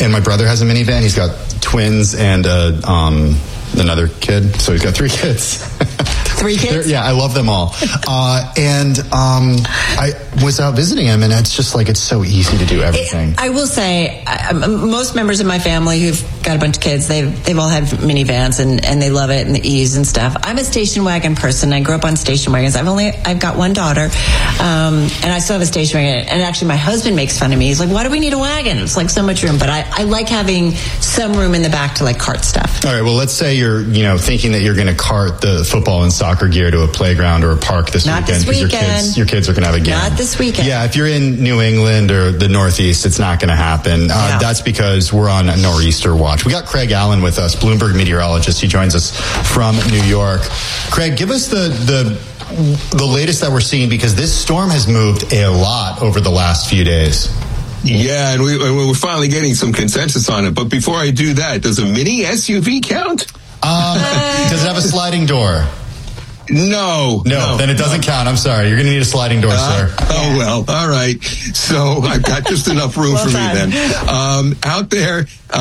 and my brother has a minivan. He's got twins and another kid, so he's got 3 kids. 3 kids? Yeah, I love them all. I was out visiting him, and it's just like, it's so easy to do everything. I will say, most members of my family who've got a bunch of kids, they've all had minivans, and they love it and the ease and stuff. I'm a station wagon person. I grew up on station wagons. I've got one daughter, and I still have a station wagon. And actually, my husband makes fun of me. He's like, why do we need a wagon? It's like so much room. But I like having some room in the back to like cart stuff. All right, well, let's say you're thinking that you're going to cart the football and soccer gear to a playground or a park this weekend. Not this weekend. Your kids are going to have a game. Not this weekend. Yeah, if you're in New England or the Northeast, it's not going to happen. No. That's because we're on a nor'easter watch. We got Craig Allen with us, Bloomberg meteorologist. He joins us from New York. Craig, give us the latest that we're seeing, because this storm has moved a lot over the last few days. Yeah, and we're finally getting some consensus on it. But before I do that, does a mini SUV count? Does it have a sliding door? No, then it doesn't count. I'm sorry. You're going to need a sliding door, sir. Oh, well, all right. So I've got just enough room for me then. Out there,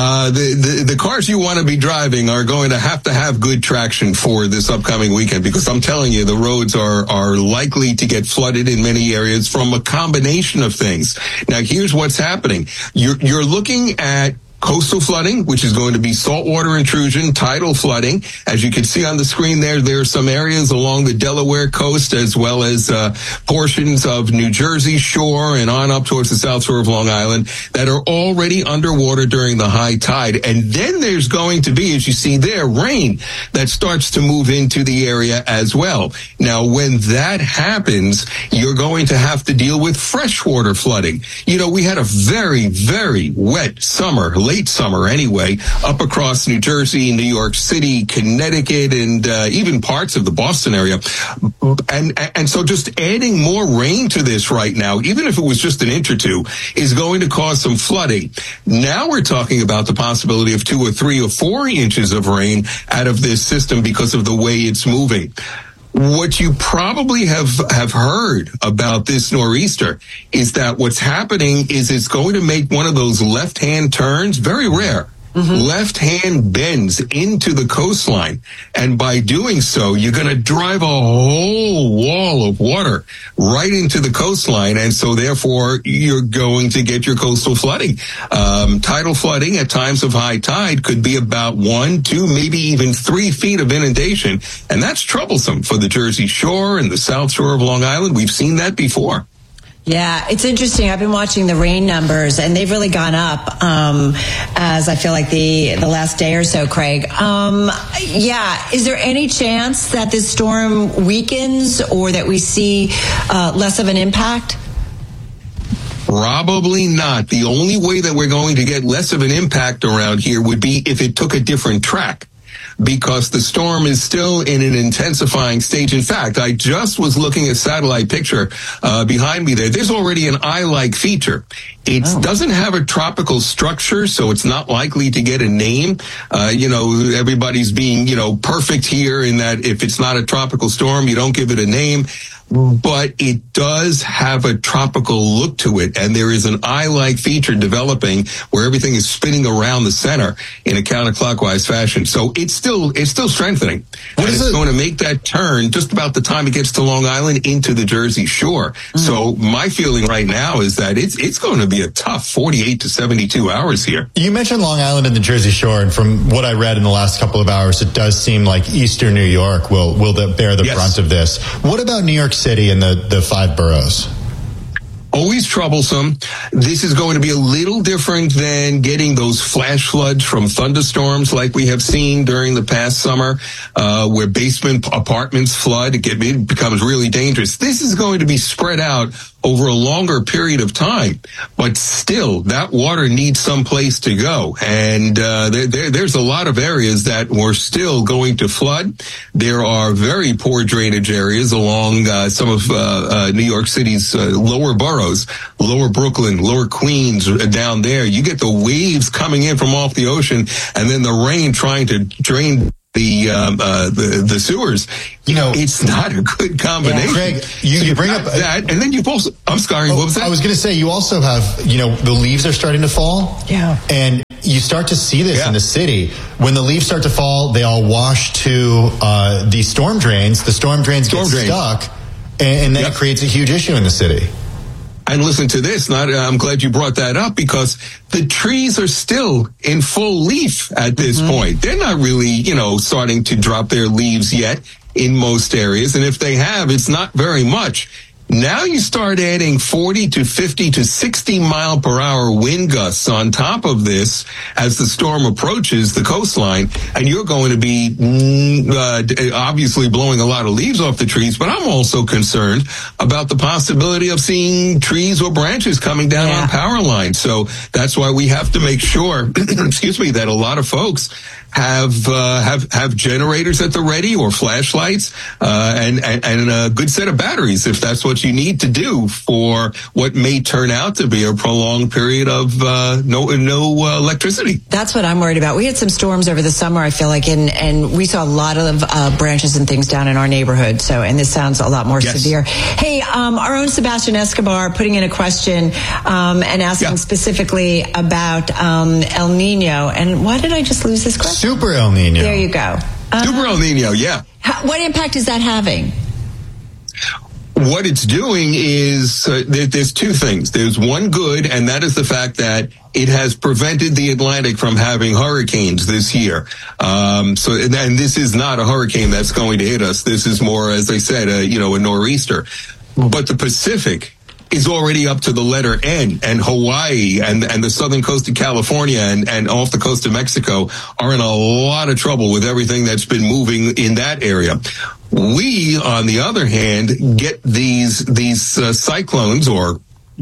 the cars you want to be driving are going to have good traction for this upcoming weekend, because I'm telling you, the roads are likely to get flooded in many areas from a combination of things. Now, here's what's happening. You're looking at coastal flooding, which is going to be saltwater intrusion, tidal flooding. As you can see on the screen there are some areas along the Delaware coast, as well as portions of New Jersey shore and on up towards the south shore of Long Island, that are already underwater during the high tide. And then there's going to be, as you see there, rain that starts to move into the area as well. Now, when that happens, you're going to have to deal with freshwater flooding. We had a very, very wet summer, late summer anyway, up across New Jersey, New York City, Connecticut, and even parts of the Boston area. And so just adding more rain to this right now, even if it was just an inch or two, is going to cause some flooding. Now we're talking about the possibility of 2 or 3 or 4 inches of rain out of this system because of the way it's moving. What you probably have heard about this nor'easter is that what's happening is it's going to make one of those left-hand turns, very rare. Left-hand bends into the coastline. And by doing so, you're going to drive a whole wall of water right into the coastline. And so therefore, you're going to get your coastal flooding. Tidal flooding at times of high tide could be about 1, 2, maybe even 3 feet of inundation. And that's troublesome for the Jersey Shore and the South Shore of Long Island. We've seen that before. Yeah, it's interesting. I've been watching the rain numbers, and they've really gone up as I feel like the last day or so, Craig. Is there any chance that this storm weakens or that we see less of an impact? Probably not. The only way that we're going to get less of an impact around here would be if it took a different track, because the storm is still in an intensifying stage. In fact, I just was looking at satellite picture behind me there. There's already an eye-like feature. It doesn't have a tropical structure, so it's not likely to get a name. Everybody's being, perfect here in that if it's not a tropical storm, you don't give it a name. But it does have a tropical look to it, and there is an eye-like feature developing where everything is spinning around the center in a counterclockwise fashion. So it's still strengthening. And it's going to make that turn just about the time it gets to Long Island into the Jersey Shore. Mm-hmm. So my feeling right now is that it's going to be a tough 48 to 72 hours here. You mentioned Long Island and the Jersey Shore, and from what I read in the last couple of hours, it does seem like Eastern New York will bear the brunt of this. What about New York City and the 5 boroughs? Always troublesome. This is going to be a little different than getting those flash floods from thunderstorms like we have seen during the past summer, where basement apartments flood. It becomes really dangerous. This is going to be spread out over a longer period of time, but still, that water needs some place to go. And there's a lot of areas that we're still going to flood. There are very poor drainage areas along some of New York City's lower boroughs, lower Brooklyn, lower Queens, down there. You get the waves coming in from off the ocean, and then the rain trying to drain the sewers. It's not a good combination. Yeah. Craig, you bring up that, and then you've also. I'm sorry. What was that? I was going to say you also have. The leaves are starting to fall. Yeah. And you start to see this in the city. When the leaves start to fall, they all wash to the storm drains. The storm drains get stuck, and then it creates a huge issue in the city. And listen to this. I'm glad you brought that up, because the trees are still in full leaf at this point. They're not really, starting to drop their leaves yet in most areas. And if they have, it's not very much. Now you start adding 40 to 50 to 60 mile per hour wind gusts on top of this as the storm approaches the coastline, and you're going to be obviously blowing a lot of leaves off the trees. But I'm also concerned about the possibility of seeing trees or branches coming down on power lines. So that's why we have to make sure, that a lot of folks have generators at the ready, or flashlights, and a good set of batteries if that's what you need to do for what may turn out to be a prolonged period of no electricity. That's what I'm worried about. We had some storms over the summer, I feel like, and we saw a lot of branches and things down in our neighborhood. So, and this sounds a lot more severe. Hey, our own Sebastian Escobar putting in a question and asking specifically about El Nino. And why did I just lose this question? Super El Nino. There you go. Super El Nino, yeah. What impact is that having? What it's doing is there's two things. There's one good, and that is the fact that it has prevented the Atlantic from having hurricanes this year. And this is not a hurricane that's going to hit us. This is more, as I said, a nor'easter. But the Pacific is already up to the letter N, and Hawaii and the southern coast of California and off the coast of Mexico are in a lot of trouble with everything that's been moving in that area. We, on the other hand, get these cyclones, or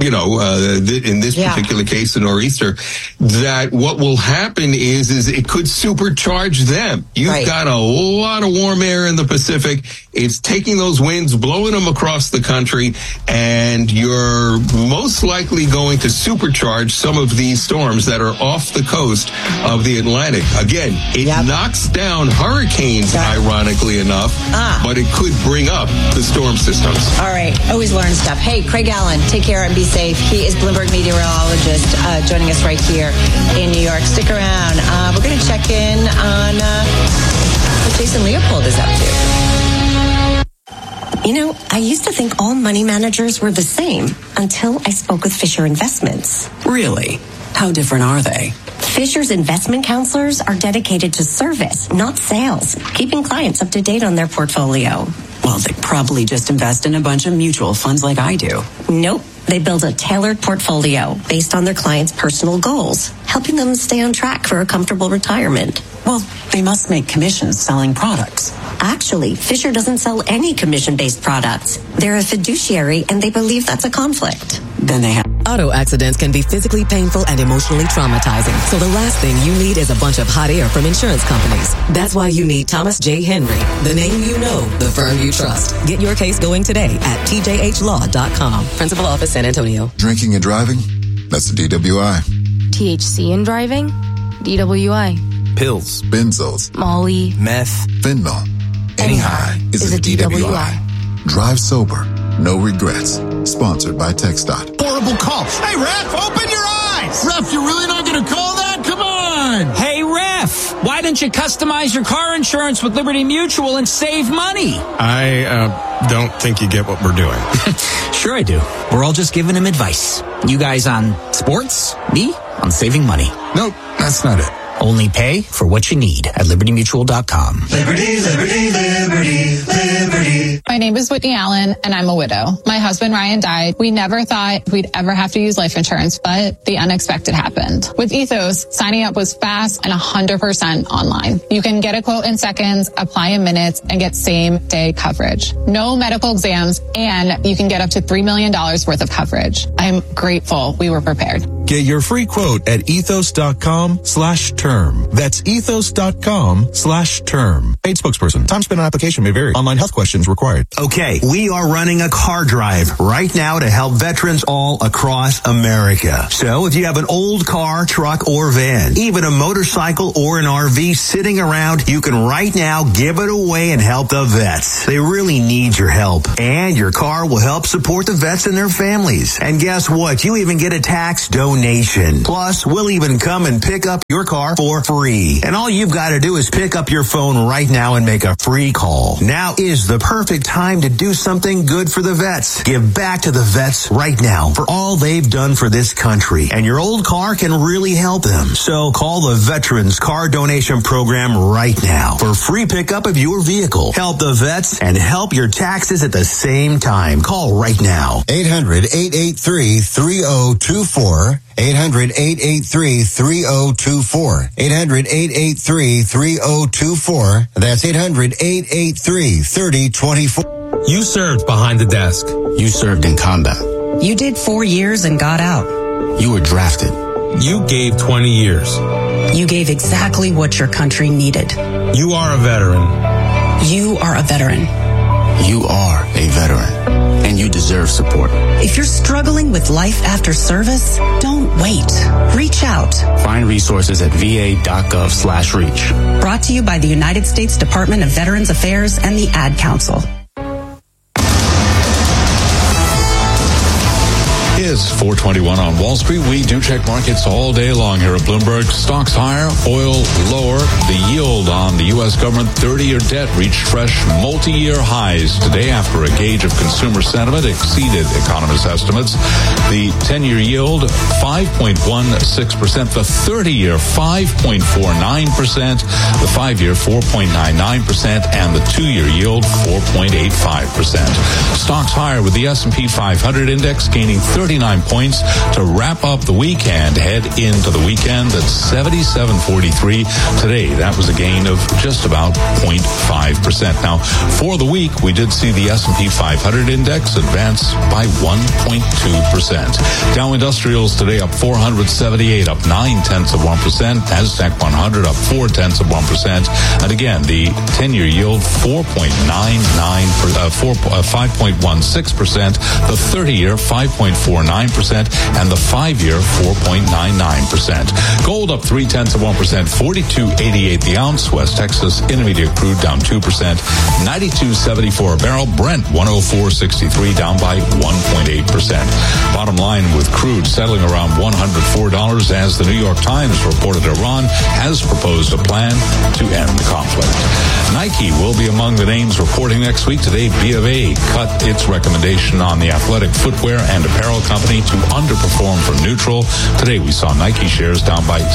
in this particular case, the nor'easter, that what will happen is it could supercharge them. You've got a lot of warm air in the Pacific. It's taking those winds, blowing them across the country, and you're most likely going to supercharge some of these storms that are off the coast of the Atlantic. Again, it knocks down hurricanes, ironically enough, but it could bring up the storm systems. All right. Always learn stuff. Hey, Craig Allen, take care and be safe. He is Bloomberg meteorologist joining us right here in New York. Stick around. We're going to check in on what Jason Leopold is up to. I used to think all money managers were the same until I spoke with Fisher Investments. Really? How different are they? Fisher's investment counselors are dedicated to service, not sales, keeping clients up to date on their portfolio. Well, they probably just invest in a bunch of mutual funds like I do. Nope. They build a tailored portfolio based on their clients' personal goals, helping them stay on track for a comfortable retirement. Well, they must make commissions selling products. Actually, Fisher doesn't sell any commission-based products. They're a fiduciary, and they believe that's a conflict. Then they have... Auto accidents can be physically painful and emotionally traumatizing. So the last thing you need is a bunch of hot air from insurance companies. That's why you need Thomas J. Henry, the name you know, the firm you trust. Get your case going today at tjhlaw.com. Principal Office, San Antonio. Drinking and driving? That's a DWI. THC in driving? DWI. Pills, benzos, Molly, meth, fentanyl. Any high is a DWI. Drive sober. No regrets. Sponsored by TxDOT. Horrible call. Hey, Ref, open your eyes. Ref, you're really not going to call that? Come on. Hey, Ref, why didn't you customize your car insurance with Liberty Mutual and save money? I don't think you get what we're doing. Sure I do. We're all just giving him advice. You guys on sports, me on saving money. Nope, that's not it. Only pay for what you need at libertymutual.com. Liberty, liberty, liberty, liberty. My name is Whitney Allen, and I'm a widow. My husband, Ryan, died. We never thought we'd ever have to use life insurance, but the unexpected happened. With Ethos, signing up was fast and 100% online. You can get a quote in seconds, apply in minutes, and get same-day coverage. No medical exams, and you can get up to $3 million worth of coverage. I'm grateful we were prepared. Get your free quote at ethos.com/term. That's ethos.com/term. Paid spokesperson. Time spent on application may vary. Online health questions required. Okay, we are running a car drive right now to help veterans all across America. So if you have an old car, truck, or van, even a motorcycle or an RV sitting around, you can right now give it away and help the vets. They really need your help. And your car will help support the vets and their families. And guess what? You even get a tax donation. Plus, we'll even come and pick up your car for free. And all you've got to do is pick up your phone right now and make a free call. Now is the perfect time to do something good for the vets. Give back to the vets right now for all they've done for this country. And your old car can really help them. So call the Veterans Car Donation Program right now for free pickup of your vehicle. Help the vets and help your taxes at the same time. Call right now. 800-883-3024. 800-883-3024. 800-883-3024. That's 800-883-3024. You served behind the desk. You served in combat. You did 4 years and got out. You were drafted. You gave 20 years. You gave exactly what your country needed. You are a veteran. You are a veteran. You are a veteran. And you deserve support. If you're struggling with life after service, don't wait. Reach out. Find resources at va.gov/reach. Brought to you by the United States Department of Veterans Affairs and the Ad Council. It's 421 on Wall Street. We do check markets all day long here at Bloomberg. Stocks higher, oil lower. The yield on the U.S. government 30-year debt reached fresh multi-year highs today after a gauge of consumer sentiment exceeded economists' estimates. The 10-year yield, 5.16%. The 30-year, 5.49%. The 5-year, 4.99%. And the 2-year yield, 4.85%. Stocks higher with the S&P 500 index gaining 39 points to wrap up the weekend. Head into the weekend at 77.43 today. That was a gain of just about 0.5%. Now, for the week, we did see the S&P 500 index advance by 1.2%. Dow Industrials today up 478, up 0.9%. Nasdaq 100 up 0.4%. And again, the 10-year yield 5.16%. The 30-year 5.49%, and the 5-year 4.99%. Gold up 0.3%, 42.88 the ounce. West Texas Intermediate crude down 2%, 92.74 a barrel. Brent 104.63 down by 1.8%. Bottom line with crude settling around $104 as the New York Times reported Iran has proposed a plan to end the conflict. Nike will be among the names reporting next week. Today, B of A cut its recommendation on the athletic footwear and apparel company to underperform from neutral. Today, we saw Nike shares down by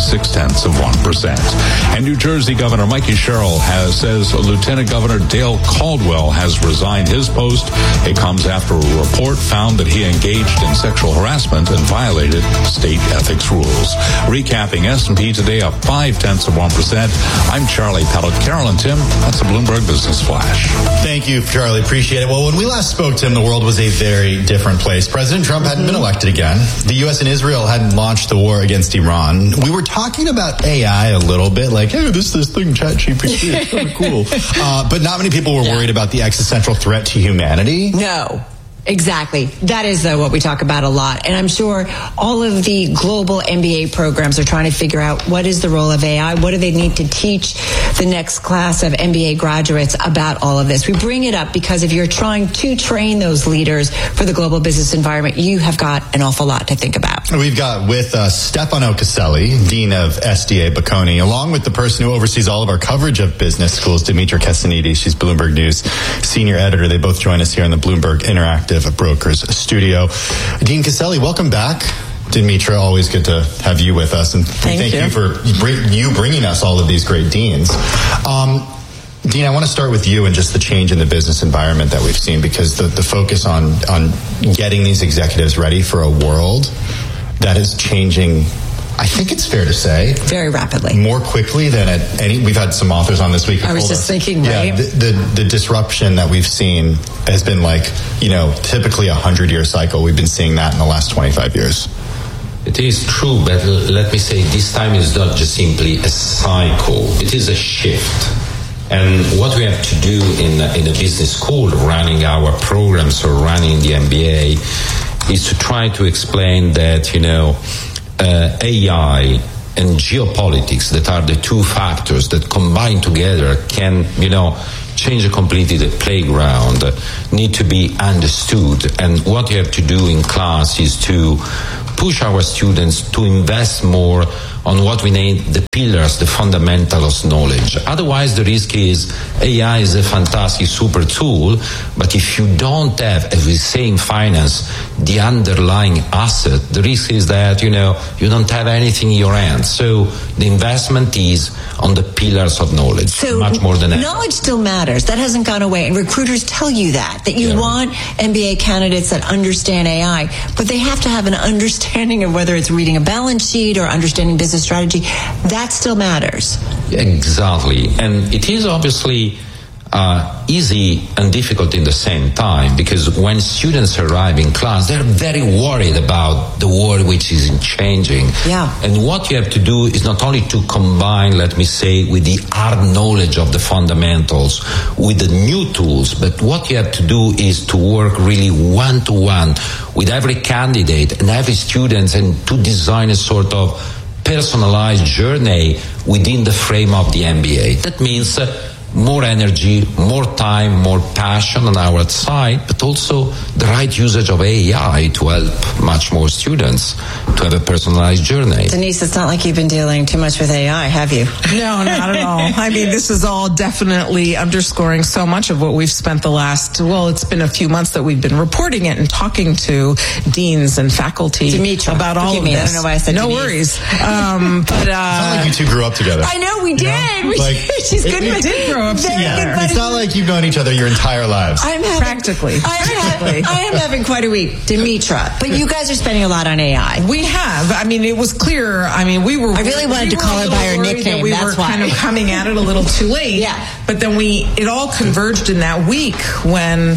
0.6%. And New Jersey Governor Mikey Sherrill says Lieutenant Governor Dale Caldwell has resigned his post. It comes after a report found that he engaged in sexual harassment and violated state ethics rules. Recapping S&P today up 0.5%. I'm Charlie Pellet. Carol and Tim, that's a Bloomberg Business Flash. Thank you, Charlie. Appreciate it. Well, when we last spoke, Tim, the world was a very different place. President Trump hadn't been elected again. The U.S. and Israel hadn't launched the war against Iran. We were talking about AI a little bit, like, hey, this thing, ChatGPT, it's kind of cool. But not many people were worried about the existential threat to humanity. No. Exactly. That is, though, what we talk about a lot. And I'm sure all of the global MBA programs are trying to figure out what is the role of AI? What do they need to teach the next class of MBA graduates about all of this? We bring it up because if you're trying to train those leaders for the global business environment, you have got an awful lot to think about. We've got with us Stefano Caselli, Dean of SDA Bocconi, along with the person who oversees all of our coverage of business schools, Dimitra Casanidis. She's Bloomberg News senior editor. They both join us here in the Bloomberg Interactive Brokers studio. Dean Caselli, welcome back. Dimitra, always good to have you with us, and thank you for bringing us all of these great deans. Dean, I want to start with you and just the change in the business environment that we've seen, because the focus on getting these executives ready for a world that is changing, I think it's fair to say, very rapidly, more quickly than at any. We've had some authors on this week. I was just thinking, right? The disruption that we've seen has been like, typically a 100-year cycle. We've been seeing that in the last 25 years. It is true, but let me say this time is not just simply a cycle. It is a shift. And what we have to do in a business school, running our programs or running the MBA, is to try to explain that, AI and geopolitics, that are the two factors that combined together can, change completely the playground, need to be understood. And what you have to do in class is to push our students to invest more on what we name the pillars, the fundamentals knowledge. Otherwise, the risk is AI is a fantastic super tool, but if you don't have, as we say in finance, the underlying asset, the risk is that, you don't have anything in your hands. So the investment is on the pillars of knowledge, so much more than ever. Knowledge still matters. That hasn't gone away. And recruiters tell you that you want MBA candidates that understand AI, but they have to have an understanding of whether it's reading a balance sheet or understanding business strategy. That still matters. Exactly. And it is obviously easy and difficult in the same time, because when students arrive in class, they're very worried about the world which is changing. Yeah. And what you have to do is not only to combine, let me say, with the hard knowledge of the fundamentals with the new tools, but what you have to do is to work really one-to-one with every candidate and every student, and to design a sort of personalized journey within the frame of the MBA. That means more energy, more time, more passion on our side, but also the right usage of AI to help much more students to have a personalized journey. Denise, it's not like you've been dealing too much with AI, have you? No, not at all. I mean, this is all definitely underscoring so much of what we've spent the last, it's been a few months that we've been reporting it and talking to deans and faculty about all of this. I don't know why I said No Denise. worries. It's not like you two grew up together. I know, we did. She's good. We did grow up together. It's not like you've known each other your entire lives. Practically. I am having quite a week, Demetra. But you guys are spending a lot on AI. We have. I mean, it was clear. I mean, we were. I really wanted to call her by her nickname. We That's were why. kind of coming at it a little too late. Yeah. But then it all converged in that week when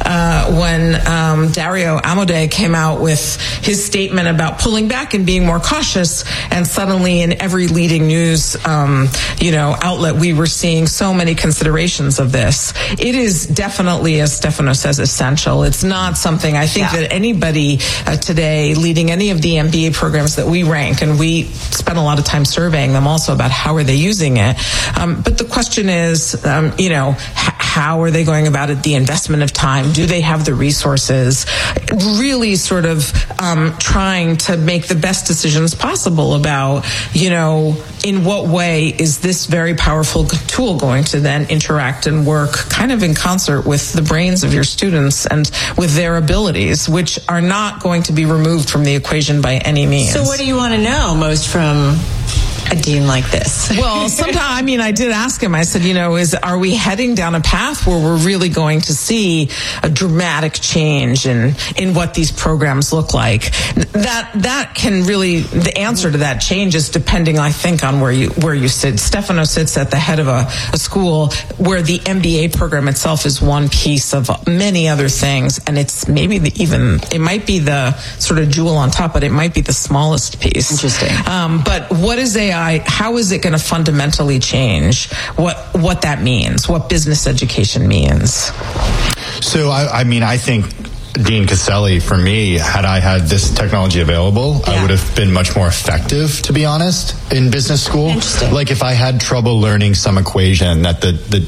Dario Amodei came out with his statement about pulling back and being more cautious, and suddenly in every leading news, outlet, we were seeing so many considerations of this. It is definitely, as Stefano says, essential. It's not something I think that anybody today leading any of the MBA programs that we rank, and we spend a lot of time surveying them also about how are they using it. But the question is, how are they going about it? The investment of time. Do they have the resources? Really sort of trying to make the best decisions possible about, in what way is this very powerful tool going to then interact and work kind of in concert with the brains of your students and with their abilities, which are not going to be removed from the equation by any means. So what do you want to know most from a dean like this? Well, sometimes, I did ask him, I said, are we heading down a path where we're really going to see a dramatic change in what these programs look like? That can really, the answer to that changes depending, I think, on where you sit. Stefano sits at the head of a school where the MBA program itself is one piece of many other things, and it's maybe it might be the sort of jewel on top, but it might be the smallest piece. Interesting. But what is AI? How is it going to fundamentally change what that means, what business education means? So, I think Dean Caselli, for me, had I had this technology available, I would have been much more effective, to be honest, in business school. Like if I had trouble learning some equation that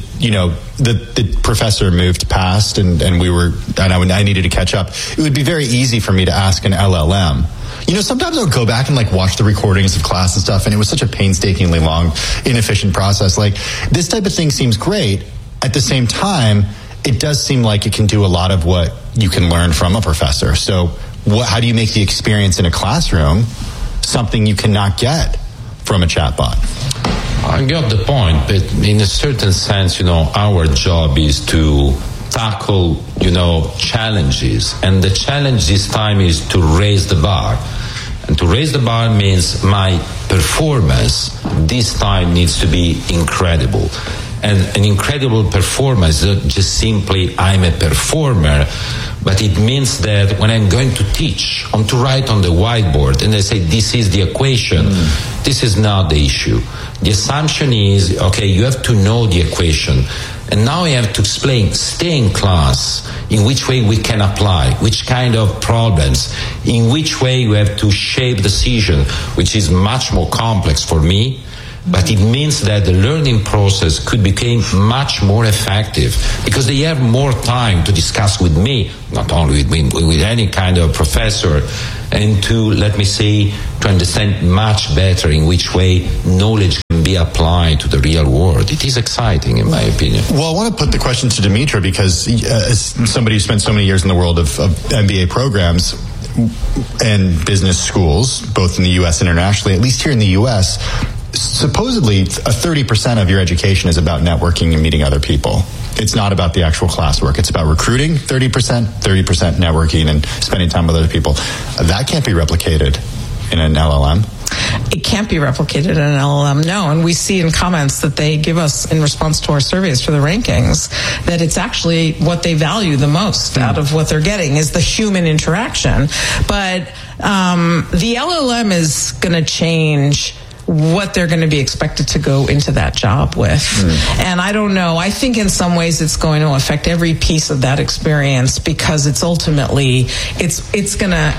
the professor moved past and I needed to catch up, it would be very easy for me to ask an LLM. Sometimes I'll go back and watch the recordings of class and stuff, and it was such a painstakingly long, inefficient process. This type of thing seems great. At the same time, it does seem like it can do a lot of what you can learn from a professor. So how do you make the experience in a classroom something you cannot get from a chatbot? I got the point, but in a certain sense, our job is to tackle, challenges. And the challenge this time is to raise the bar. And to raise the bar means my performance this time needs to be incredible. an incredible performance, just simply I'm a performer, but it means that when I'm going to teach, I'm to write on the whiteboard and I say this is the equation, this is not the issue. The assumption is, okay, you have to know the equation. And now I have to explain, stay in class, in which way we can apply, which kind of problems, in which way we have to shape decision, which is much more complex for me. But it means that the learning process could become much more effective because they have more time to discuss with me, not only with any kind of professor, and to, let me say, to understand much better in which way knowledge can be applied to the real world. It is exciting, in my opinion. Well, I want to put the question to Dimitra because as somebody who spent so many years in the world of MBA programs and business schools, both in the U.S. and internationally, at least here in the U.S., supposedly 30% of your education is about networking and meeting other people. It's not about the actual classwork. It's about recruiting, 30% networking and spending time with other people. That can't be replicated in an LLM. It can't be replicated in an LLM, no. And we see in comments that they give us in response to our surveys for the rankings that it's actually what they value the most out of what they're getting is the human interaction. But the LLM is going to change what they're going to be expected to go into that job with. And I don't know. I think in some ways it's going to affect every piece of that experience because it's ultimately it's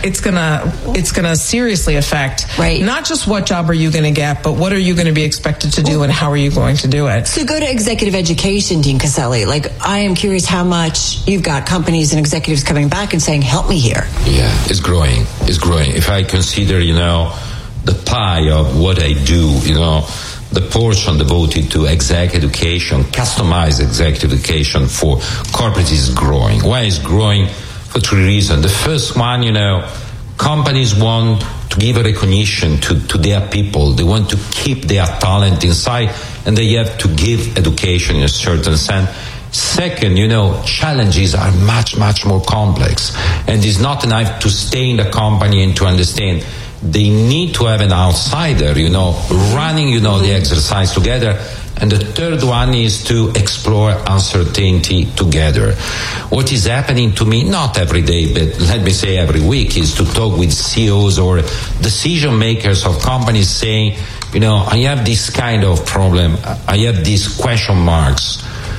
gonna seriously affect not just what job are you going to get, but what are you going to be expected to do and how are you going to do it. So go to executive education, Dean Caselli. Like, I am curious how much you've got companies and executives coming back and saying, help me here. Yeah, it's growing. It's growing. If I consider, the pie of what I do, the portion devoted to exec education, customized executive education for corporates is growing. Why is growing? For three reasons. The first one, companies want to give a recognition to their people. They want to keep their talent inside, and they have to give education in a certain sense. Second, challenges are much, much more complex, and it's not enough to stay in the company and to understand. They need to have an outsider, running, the exercise together. And the third one is to explore uncertainty together. What is happening to me, not every day, but let me say every week, is to talk with CEOs or decision makers of companies saying, I have this kind of problem. I have these question marks.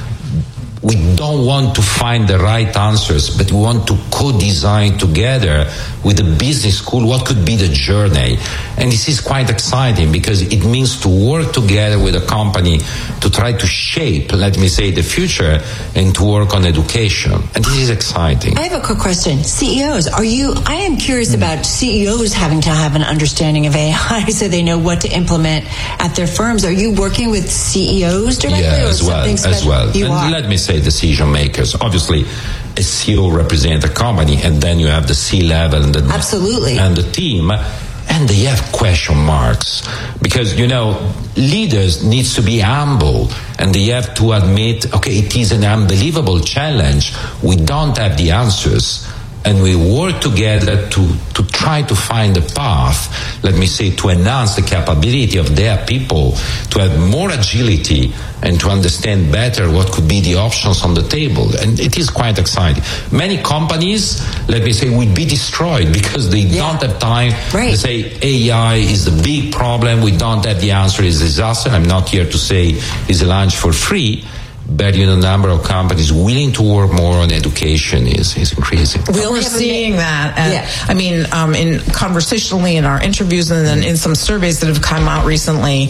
We don't want to find the right answers, but we want to co-design together with the business school what could be the journey. And this is quite exciting because it means to work together with a company to try to shape, let me say, the future and to work on education. And this is exciting. I have a quick question. CEOs, I am curious about CEOs having to have an understanding of AI so they know what to implement at their firms. Are you working with CEOs directly? Yeah, as well. You are. Let me say decision makers. Obviously, a CEO represents a company, and then you have the C-level and the team, and they have question marks because leaders needs to be humble, and they have to admit, okay, it is an unbelievable challenge. We don't have the answers. And we work together to try to find a path, let me say, to enhance the capability of their people, to have more agility and to understand better what could be the options on the table. And it is quite exciting. Many companies, let me say, will be destroyed because they don't have time. They say AI is the big problem. We don't have the answer. It's a disaster. I'm not here to say it's a lunch for free. But the number of companies willing to work more on education is increasing. We're seeing that. In conversationally in our interviews and then in some surveys that have come out recently,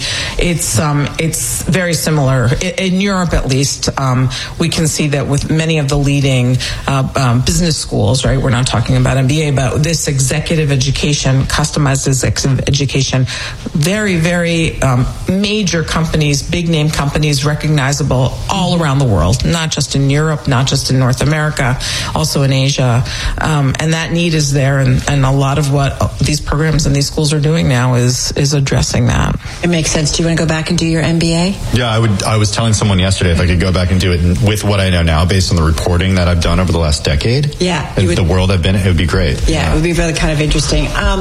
it's very similar. In Europe, at least, we can see that with many of the leading business schools, right? We're not talking about MBA, but this executive education, customized executive education, very, very major companies, big name companies, recognizable all around the world, not just in Europe, not just in North America, also in Asia. And that need is there. And a lot of what these programs and these schools are doing now is addressing that. It makes sense. Do you want to go back and do your MBA? Yeah, I was telling someone yesterday if I could go back and do it with what I know now based on the reporting that I've done over the last decade. Yeah. The world I've been in, it would be great. Yeah, it would be really kind of interesting.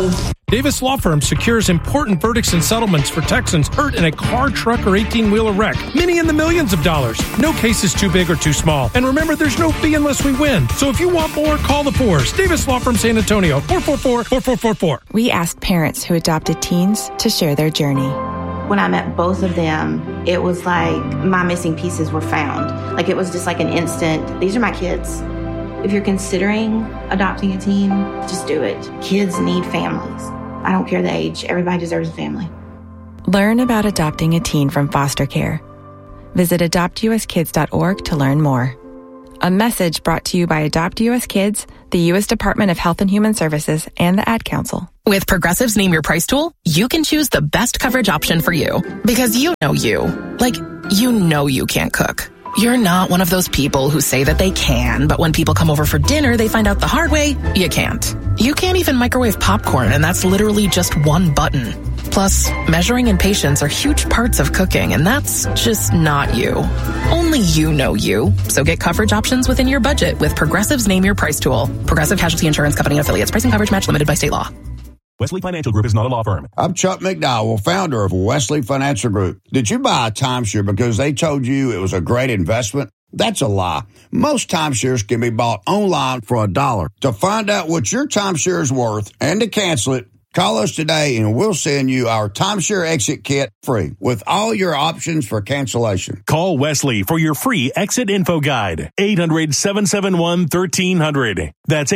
Davis Law Firm secures important verdicts and settlements for Texans hurt in a car, truck, or 18-wheeler wreck. Many in the millions of dollars. No case is too big or too small. And remember, there's no fee unless we win. So if you want more, call the Fours. Davis Law Firm San Antonio, 444-4444. We asked parents who adopted teens to share their journey. When I met both of them, it was like my missing pieces were found. Like it was just like an instant, these are my kids. If you're considering adopting a teen, just do it. Kids need families. I don't care the age. Everybody deserves a family. Learn about adopting a teen from foster care. Visit adoptuskids.org to learn more. A message brought to you by Adopt US Kids, the U.S. Department of Health and Human Services, and the Ad Council. With Progressive's Name Your Price tool, you can choose the best coverage option for you. Because you know you. Like, you know you can't cook. You're not one of those people who say that they can, but when people come over for dinner, they find out the hard way, you can't. You can't even microwave popcorn, and that's literally just one button. Plus, measuring and patience are huge parts of cooking, and that's just not you. Only you know you. So get coverage options within your budget with Progressive's Name Your Price tool. Progressive Casualty Insurance Company and Affiliates. Price and coverage match limited by state law. Wesley Financial Group is not a law firm. I'm Chuck McDowell, founder of Wesley Financial Group. Did you buy a timeshare because they told you it was a great investment? That's a lie. Most timeshares can be bought online for $1. To find out what your timeshare is worth and to cancel it, call us today and we'll send you our timeshare exit kit free with all your options for cancellation. Call Wesley for your free exit info guide. 800-771-1300. That's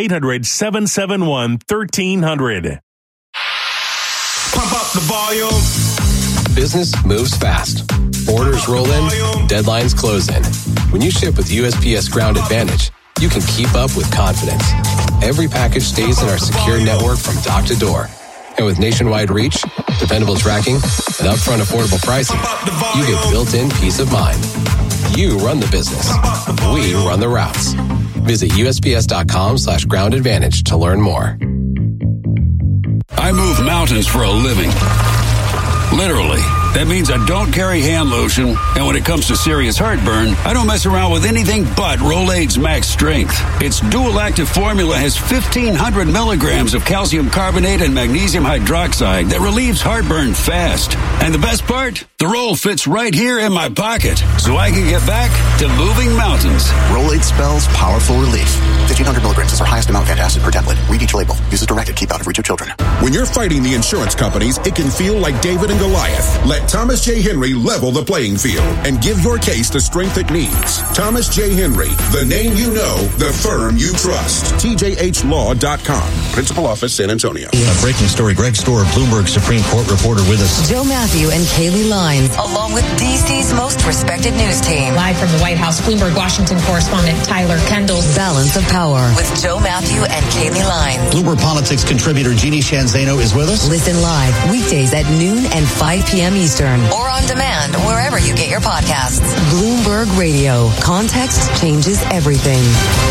800-771-1300. Pump up the volume. Business moves fast. Orders roll in, deadlines close in. When you ship with USPS Ground Advantage, you can keep up with confidence. Every package stays in our secure network from dock to door. And with nationwide reach, dependable tracking, and upfront affordable pricing, you get built-in peace of mind. You run the business. We run the routes. Visit USPS.com/Ground Advantage to learn more. I move mountains for a living. Literally. That means I don't carry hand lotion, and when it comes to serious heartburn, I don't mess around with anything but Rolaids Max Strength. Its dual-active formula has 1,500 milligrams of calcium carbonate and magnesium hydroxide that relieves heartburn fast. And the best part? The roll fits right here in my pocket, so I can get back to moving mountains. Rolaids spells powerful relief. 1,500 milligrams is our highest amount of antacid per tablet. Read each label. Use as directed. Keep out of reach of children. When you're fighting the insurance companies, it can feel like David and Goliath. Let Thomas J. Henry level the playing field and give your case the strength it needs. Thomas J. Henry, the name you know, the firm you trust. TJHLaw.com. Principal Office, San Antonio. Breaking story. Greg Storer, Bloomberg Supreme Court reporter with us. Joe Matthew and Kaylee Lines, along with DC's most respected news team. Live from the White House, Bloomberg Washington correspondent Tyler Kendall. Balance of Power with Joe Matthew and Kaylee Lines. Bloomberg Politics contributor Jeannie Shanzano is with us. Listen live weekdays at noon and 5 p.m. Eastern, or on demand wherever you get your podcasts. Bloomberg Radio. Context changes everything.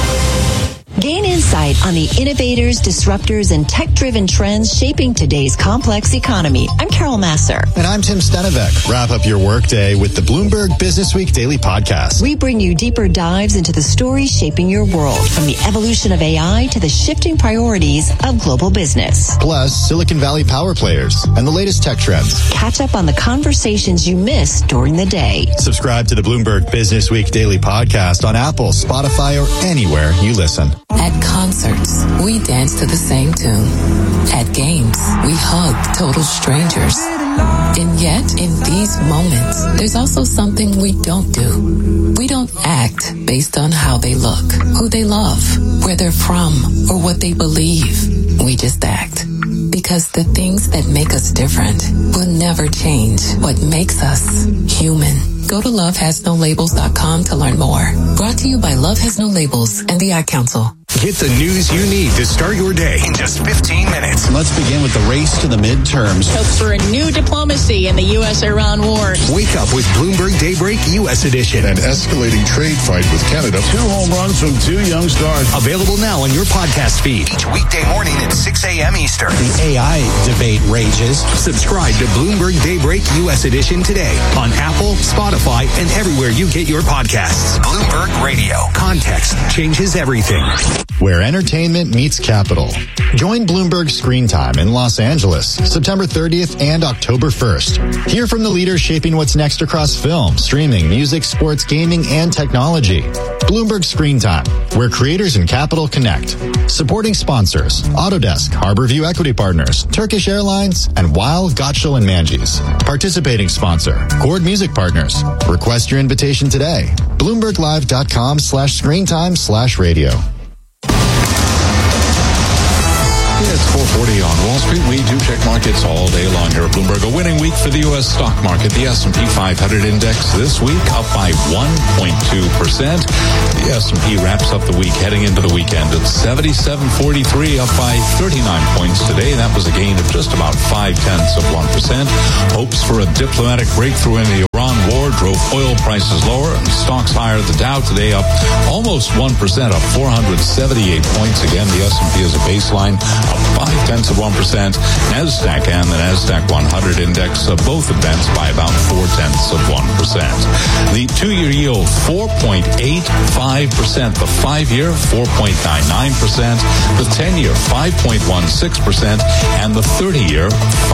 Gain insight on the innovators, disruptors, and tech-driven trends shaping today's complex economy. I'm Carol Masser. And I'm Tim Stenevec. Wrap up your workday with the Bloomberg Business Week Daily Podcast. We bring you deeper dives into the stories shaping your world, from the evolution of AI to the shifting priorities of global business. Plus, Silicon Valley power players and the latest tech trends. Catch up on the conversations you missed during the day. Subscribe to the Bloomberg Business Week Daily Podcast on Apple, Spotify, or anywhere you listen. At concerts, we dance to the same tune. At games, we hug total strangers. And yet, in these moments, there's also something we don't do. We don't act based on how they look, who they love, where they're from, or what they believe. We just act. Because the things that make us different will never change what makes us human. Go to lovehasnolabels.com to learn more. Brought to you by Love Has No Labels and the Ad Council. Get the news you need to start your day in just 15 minutes. Let's begin with the race to the midterms. Hope for a new diplomacy in the U.S.-Iran war. Wake up with Bloomberg Daybreak U.S. Edition. An escalating trade fight with Canada. 2 home runs from 2 young stars. Available now on your podcast feed. Each weekday morning at 6 a.m. Eastern. The AI debate rages. Subscribe to Bloomberg Daybreak U.S. Edition today on Apple, Spotify, and everywhere you get your podcasts. Bloomberg Radio. Context changes everything. where entertainment meets capital. Join Bloomberg Screen Time in Los Angeles, September 30th and October 1st. Hear from the leaders shaping what's next across film, streaming, music, sports, gaming, and technology. Bloomberg Screen Time, where creators and capital connect. Supporting sponsors, Autodesk, Harborview Equity Partners, Turkish Airlines, and Weil, Gotshal & Manges. Participating sponsor, Chord Music Partners. Request your invitation today. BloombergLive.com/screentime/radio. It's 4:40 on Wall Street. We do check markets all day long here at Bloomberg. A winning week for the U.S. stock market. The S&P 500 index this week up by 1.2%. The S&P wraps up the week heading into the weekend at 77.43, up by 39 points today. That was a gain of just about 0.5%. Hopes for a diplomatic breakthrough in the Iran war drove oil prices lower and stocks higher. The Dow today up almost 1%, up 478 points. Again, the S&P is a baseline, up 0.5%. NASDAQ and the NASDAQ 100 index both advanced by about 0.4%. The 2-year yield 4.85%. The 5-year 4.99%. The 10-year 5.16%, and the 30-year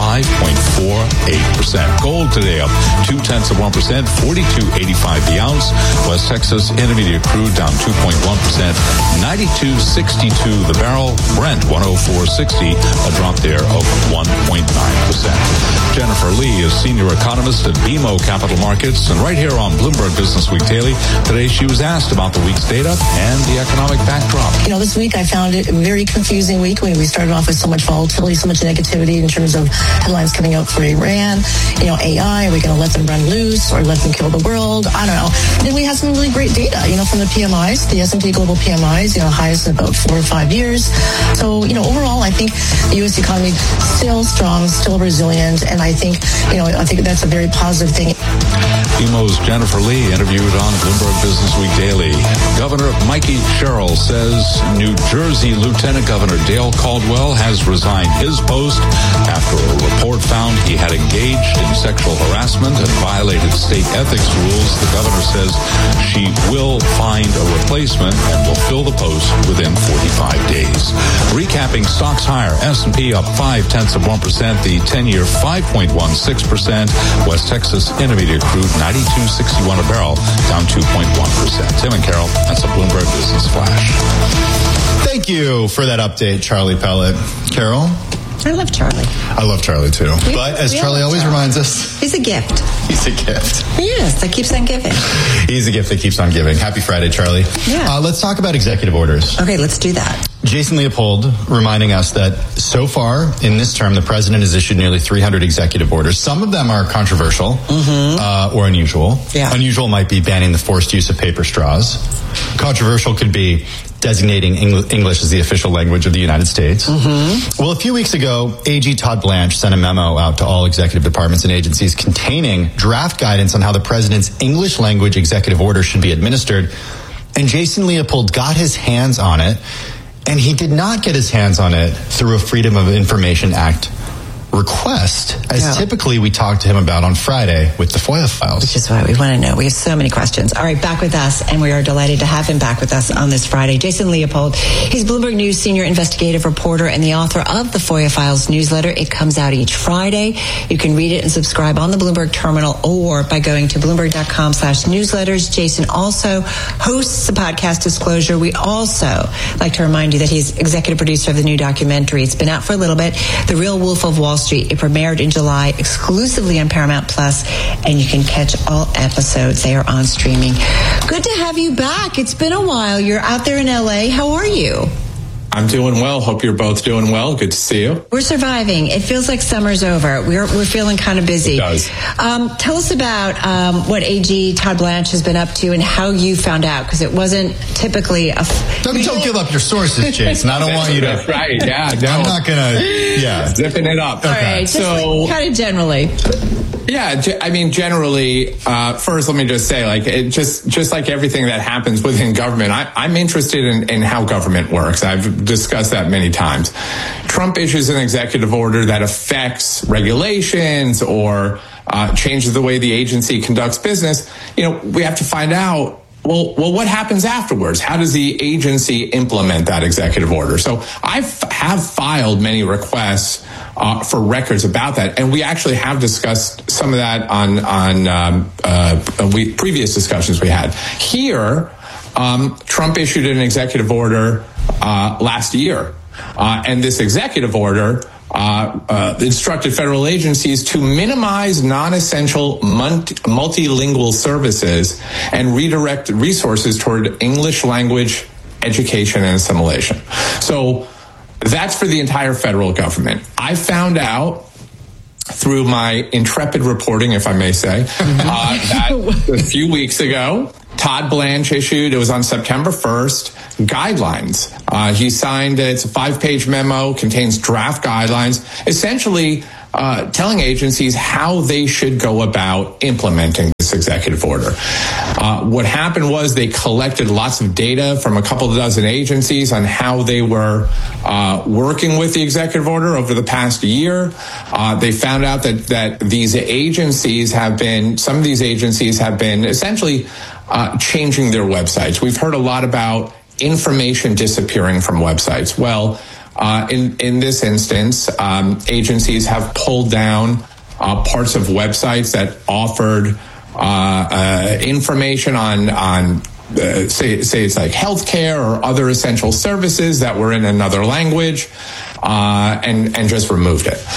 5.48%. Gold today up 0.2%, 42.85 the ounce. West Texas Intermediate crude down 2.1%, 92.62 the barrel. Brent 104.60, a drop there of 1.9%. Jennifer Lee is senior economist at BMO Capital Markets, and right here on Bloomberg Business Week Daily today, she was asked about the week's data and the economic backdrop. This week I found it a very confusing week. We started off with so much volatility, so much negativity in terms of headlines coming out for Iran. AI, are we going to let them run loose or let them kill the world? I don't know. Then we had some really great data, from the PMIs, the S&P Global PMIs, highest in about 4 or 5 years. So, overall, I think the U.S. economy still strong, still resilient, and I think that's a very positive thing. BMO's Jennifer Lee interviewed on Bloomberg Business Week Daily. Governor Mikey Sherrill says New Jersey Lieutenant Governor Dale Caldwell has resigned his post after a report found he had engaged in sexual harassment and violated state ethics rules. The governor says she will find a replacement and will fill the post within 45 days. Recapping stocks higher, S&P up 0.5%, the 10-year 5.16%, West Texas Intermediate crude 92.61 a barrel, down 2.1%. Tim and Carol, that's a Bloomberg Business Flash. Thank you for that update, Charlie Pellet. Carol? I love Charlie. I love Charlie too. But as Charlie always reminds us, he's a gift. He's a gift. He is. That keeps on giving. He's a gift that keeps on giving. Happy Friday, Charlie. Yeah. Let's talk about executive orders. Okay, let's do that. Jason Leopold reminding us that so far in this term, the president has issued nearly 300 executive orders. Some of them are controversial or unusual. Yeah. Unusual might be banning the forced use of paper straws. Controversial could be designating English as the official language of the United States. Well, a few weeks ago, AG Todd Blanche sent a memo out to all executive departments and agencies containing draft guidance on how the president's English language executive order should be administered. And Jason Leopold got his hands on it, and he did not get his hands on it through a Freedom of Information Act request, as typically we talked to him about on Friday with the FOIA files. Which is why we want to know. We have so many questions. All right, back with us, and we are delighted to have him back with us on this Friday. Jason Leopold, he's Bloomberg News senior investigative reporter and the author of the FOIA Files newsletter. It comes out each Friday. You can read it and subscribe on the Bloomberg terminal or by going to Bloomberg.com/newsletters. Jason also hosts the podcast Disclosure. We also like to remind you that he's executive producer of the new documentary. It's been out for a little bit, The Real Wolf of Wall Street. It premiered in July exclusively on Paramount Plus, and you can catch all episodes. They are on streaming. Good to have you back. It's been a while. You're out there in LA. How are you? I'm doing well. Hope you're both doing well. Good to see you. We're surviving. It feels like summer's over. We're feeling kind of busy. It does. Tell us about what AG Todd Blanche has been up to and how you found out, because it wasn't typically a... Don't give up your sources, Jason. I don't want you to... That's right. Yeah. No. I'm not going to... Yeah. Zipping it up. All right. So kind of generally... Yeah, I mean, generally, first, let me just say, just like everything that happens within government, I'm interested in how government works. I've discussed that many times. Trump issues an executive order that affects regulations or changes the way the agency conducts business. We have to find out well, what happens afterwards? How does the agency implement that executive order? So I have filed many requests for records about that, and we actually have discussed some of that on previous discussions we had. Here, Trump issued an executive order last year, and this executive order instructed federal agencies to minimize non-essential multilingual services and redirect resources toward English language education and assimilation. So that's for the entire federal government. I found out through my intrepid reporting, if I may say, that a few weeks ago, Todd Blanche issued, it was on September 1st, guidelines. He signed, it's a 5-page memo, contains draft guidelines, essentially telling agencies how they should go about implementing this executive order. What happened was they collected lots of data from a couple of dozen agencies on how they were working with the executive order over the past year. They found out that these agencies have been, some of these agencies have been essentially changing their websites. We've heard a lot about information disappearing from websites. Well, in this instance, agencies have pulled down parts of websites that offered information on say it's like healthcare or other essential services that were in another language, and just removed it.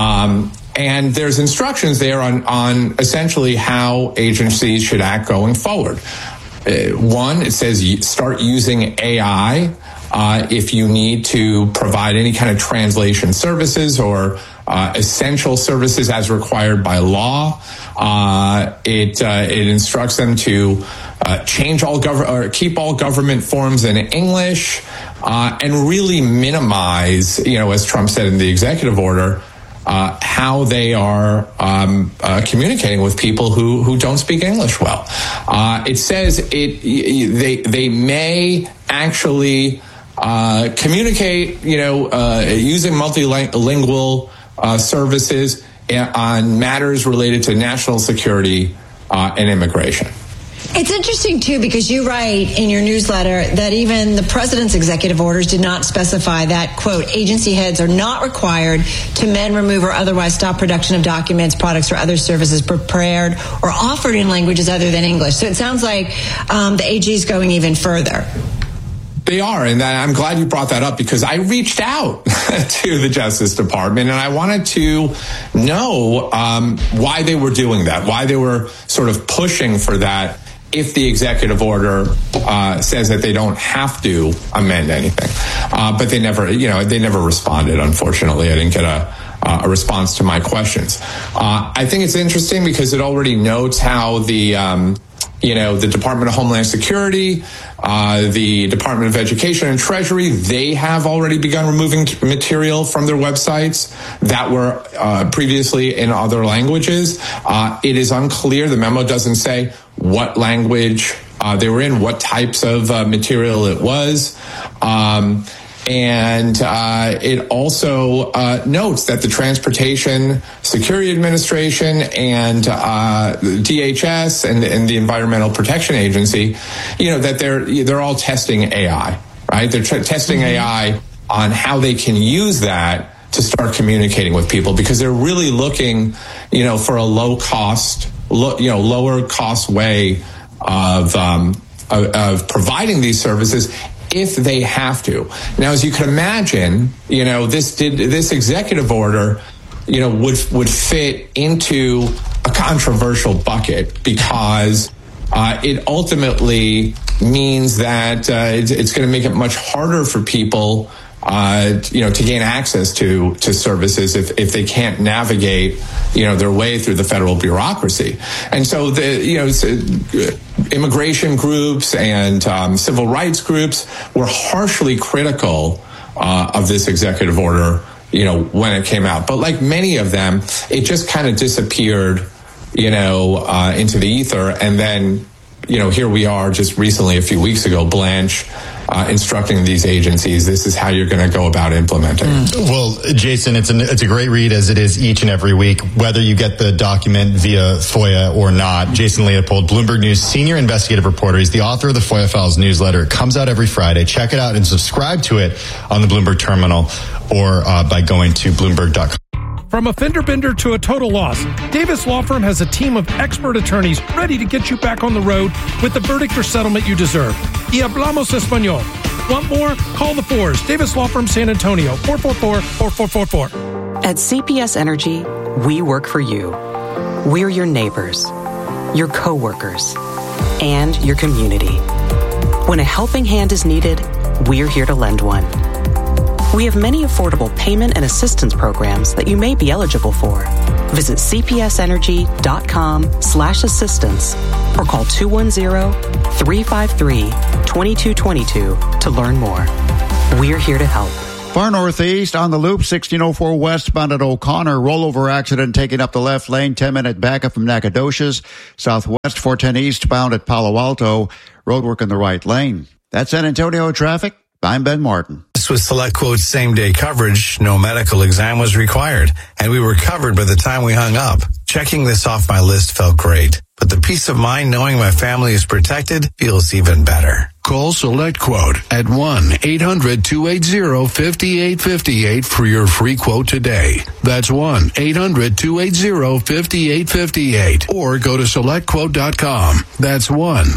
And there's instructions there on essentially how agencies should act going forward. One, it says start using AI if you need to provide any kind of translation services or essential services as required by law. It instructs them to change keep all government forms in English, and really minimize, as Trump said in the executive order, how they are communicating with people who don't speak English well. It says they may actually communicate, using multilingual services on matters related to national security and immigration. It's interesting, too, because you write in your newsletter that even the president's executive orders did not specify that, quote, agency heads are not required to amend, remove, or otherwise stop production of documents, products, or other services prepared or offered in languages other than English. So it sounds like the AG is going even further. They are, and I'm glad you brought that up because I reached out to the Justice Department and I wanted to know why they were doing that, why they were sort of pushing for that if the executive order says that they don't have to amend anything. But they never responded, unfortunately. I didn't get a response to my questions. I think it's interesting because it already notes how the Department of Homeland Security, the Department of Education and Treasury, they have already begun removing material from their websites that were previously in other languages. It is unclear. The memo doesn't say what language they were in, what types of material it was. And it also notes that the Transportation Security Administration and DHS and the Environmental Protection Agency, that they're all testing AI, right? They're testing AI on how they can use that to start communicating with people because they're really looking, for a lower cost way of providing these services if they have to. Now, as you can imagine, this executive order, would fit into a controversial bucket because it ultimately means that it's going to make it much harder for people to gain access to services if they can't navigate, their way through the federal bureaucracy. And so immigration groups and civil rights groups were harshly critical of this executive order, when it came out. But like many of them, it just kind of disappeared, into the ether. And then, here we are just recently, a few weeks ago, Blanche instructing these agencies, this is how you're going to go about implementing. Well, Jason, it's a great read, as it is each and every week, whether you get the document via FOIA or not. Jason Leopold, Bloomberg News senior investigative reporter. He's the author of the FOIA Files newsletter. It comes out every Friday. Check it out and subscribe to it on the Bloomberg terminal or by going to Bloomberg.com. From a fender bender to a total loss, Davis Law Firm has a team of expert attorneys ready to get you back on the road with the verdict or settlement you deserve. Y hablamos español. Want more? Call the Fours. Davis Law Firm San Antonio, 444-4444. At CPS Energy, we work for you. We're your neighbors, your coworkers, and your community. When a helping hand is needed, we're here to lend one. We have many affordable payment and assistance programs that you may be eligible for. Visit cpsenergy.com/assistance or call 210-353-2222 to learn more. We're here to help. Far northeast on the loop, 1604 westbound at O'Connor. Rollover accident taking up the left lane, 10-minute backup from Nacogdoches. Southwest 410 eastbound at Palo Alto. Roadwork in the right lane. That's San Antonio traffic. I'm Ben Martin. This was SelectQuote's same-day coverage. No medical exam was required, and we were covered by the time we hung up. Checking this off my list felt great, but the peace of mind knowing my family is protected feels even better. Call SelectQuote at 1-800-280-5858 for your free quote today. That's 1-800-280-5858. Or go to SelectQuote.com. That's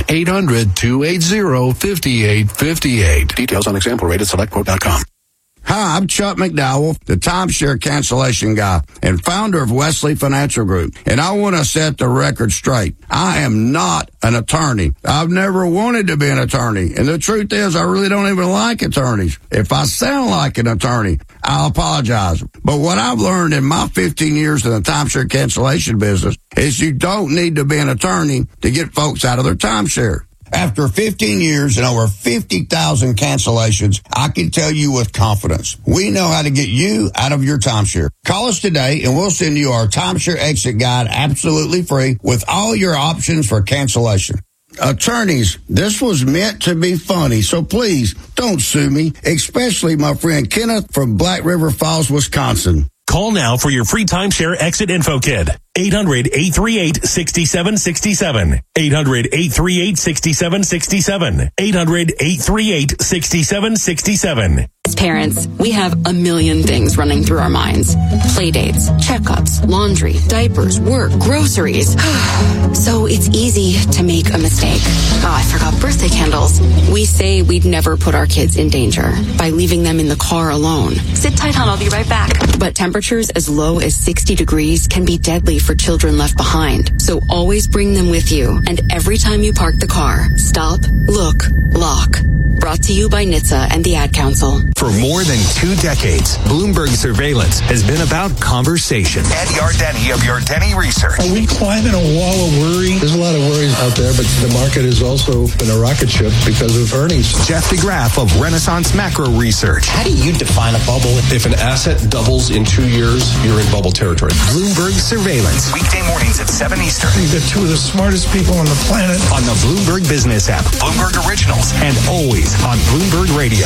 1-800-280-5858. Details on example rate at SelectQuote.com. Hi, I'm Chuck McDowell, the timeshare cancellation guy and founder of Wesley Financial Group. And I want to set the record straight. I am not an attorney. I've never wanted to be an attorney. And the truth is, I really don't even like attorneys. If I sound like an attorney, I'll apologize. But what I've learned in my 15 years in the timeshare cancellation business is you don't need to be an attorney to get folks out of their timeshare. After 15 years and over 50,000 cancellations, I can tell you with confidence, we know how to get you out of your timeshare. Call us today and we'll send you our timeshare exit guide absolutely free with all your options for cancellation. Attorneys, this was meant to be funny, so please don't sue me, especially my friend Kenneth from Black River Falls, Wisconsin. Call now for your free timeshare exit info kit. 800-838-6767. 800-838-6767. 800-838-6767. As parents, we have a million things running through our minds. Playdates, checkups, laundry, diapers, work, groceries. So it's easy to make a mistake. Oh, I forgot birthday candles. We say we'd never put our kids in danger by leaving them in the car alone. Sit tight, hon, I'll be right back. But temperatures as low as 60 degrees can be deadly for children left behind. So always bring them with you. And every time you park the car, stop, look, lock. Brought to you by NHTSA and the Ad Council. For more than 2 decades, Bloomberg Surveillance has been about conversation. Ed Yardeni of Yardeni Research. Are we climbing a wall of worry? There's a lot of worries out there, but the market has also been a rocket ship because of earnings. Jeff DeGraff of Renaissance Macro Research. How do you define a bubble? If an asset doubles in 2 years, you're in bubble territory. Bloomberg Surveillance. Weekday mornings at 7 Eastern. You've got 2 of the smartest people on the planet. On the Bloomberg Business app. Bloomberg Originals. And always on Bloomberg Radio.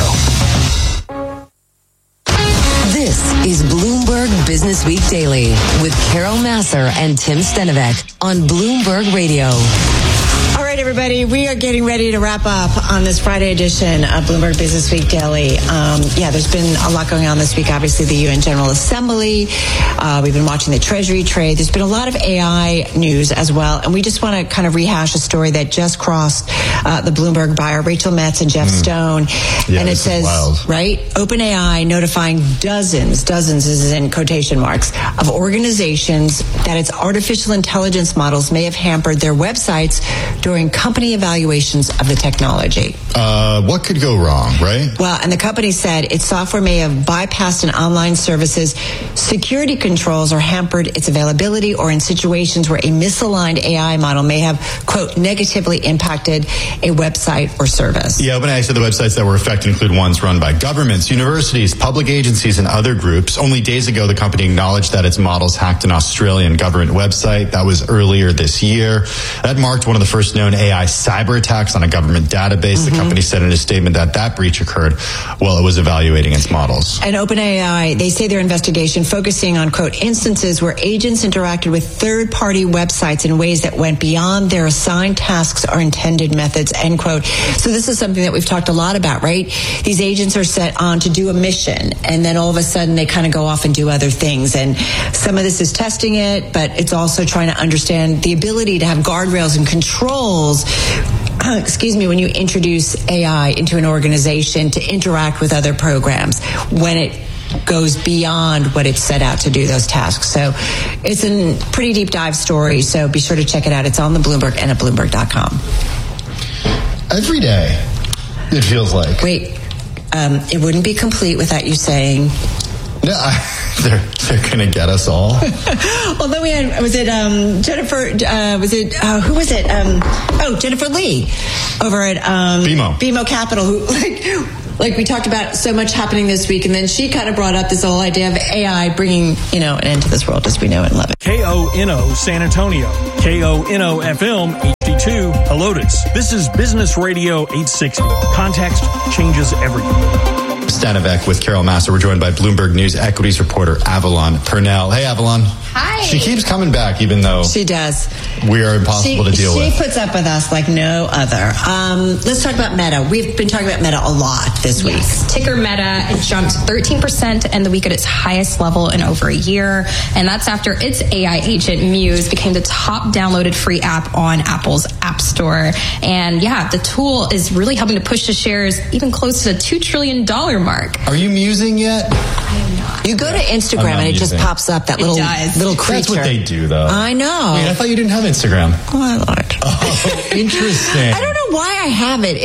This is Bloomberg Business Week Daily with Carol Massar and Tim Stenovec on Bloomberg Radio. All right, everybody, we are getting ready to wrap up on this Friday edition of Bloomberg Business Week Daily. There's been a lot going on this week. Obviously, the UN General Assembly. We've been watching the Treasury trade. There's been a lot of AI news as well. And we just want to kind of rehash a story that just crossed the Bloomberg buyer, Rachel Metz and Jeff Stone. Yeah, and it says, right, OpenAI notifying dozens is in quotation marks, of organizations that its artificial intelligence models may have hampered their websites during company evaluations of the technology. What could go wrong, right? Well, and the company said its software may have bypassed an online service's security controls or hampered its availability, or in situations where a misaligned AI model may have, quote, negatively impacted a website or service. Yeah, OpenAI said the websites that were affected include ones run by governments, universities, public agencies, and other groups. Only days ago, the company acknowledged that its models hacked an Australian government website. That was earlier this year. That marked one of the first known AI cyber attacks on a government database. The company said in a statement that breach occurred while it was evaluating its models. And OpenAI, they say their investigation focusing on, quote, instances where agents interacted with third-party websites in ways that went beyond their assigned tasks or intended methods, end quote. So this is something that we've talked a lot about, right? These agents are set on to do a mission, and then all of a sudden they kind of go off and do other things. And some of this is testing it, but it's also trying to understand the ability to have guardrails and controls, when you introduce AI into an organization to interact with other programs when it goes beyond what it's set out to do, those tasks. So it's a pretty deep dive story, so be sure to check it out. It's on the Bloomberg and at Bloomberg.com. Every day, it feels like. Wait, it wouldn't be complete without you saying... No, they're going to get us all. Although we had, was it Jennifer, who was it? Jennifer Lee over at BMO Capital, who like we talked about so much happening this week, and then she kind of brought up this whole idea of AI bringing, an end to this world as we know it and love it. KONO San Antonio, KONO FM HD2 Helotes. This is Business Radio 860. Context changes everything. Stanovic with Carol Massar. We're joined by Bloomberg News equities reporter Avalon Purnell. Hey, Avalon. Hi. She keeps coming back, even though she does. We are impossible to deal with. She puts up with us like no other. Let's talk about Meta. We've been talking about Meta a lot this week. Ticker Meta, it jumped 13% to end the week at its highest level in over a year, and that's after its AI agent Muse became the top downloaded free app on Apple's App Store. And the tool is really helping to push the shares even close to the $2 trillion mark. Are you musing yet? I am not. You go to Instagram and it just pops up, that little creature. That's what they do, though. I know. Wait, I thought you didn't have Instagram. Oh, my Lord. Oh, interesting. I don't know why I have it.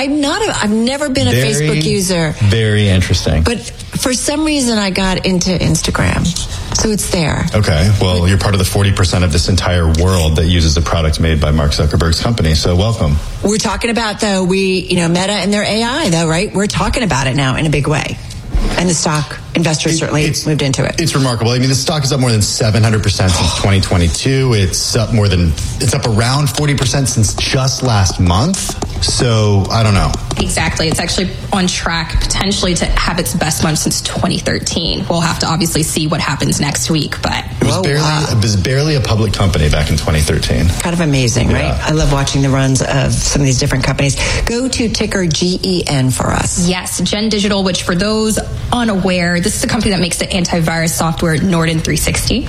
I've never been a Facebook user. Very interesting. But for some reason I got into Instagram. So it's there. Okay. Well, you're part of the 40% of this entire world that uses a product made by Mark Zuckerberg's company. So welcome. We're talking about, though, Meta and their AI, though, right? We're talking about it now in a big way. And the stock investors certainly moved into it. It's remarkable. I mean, the stock is up more than 700% since 2022. It's up around 40% since just last month. So I don't know. Exactly. It's actually on track potentially to have its best month since 2013. We'll have to obviously see what happens next week, but it was barely a public company back in 2013. Kind of amazing, right? I love watching the runs of some of these different companies. Go to ticker GEN for us. Yes, Gen Digital, which for those unaware, this is a company that makes the antivirus software Norton 360.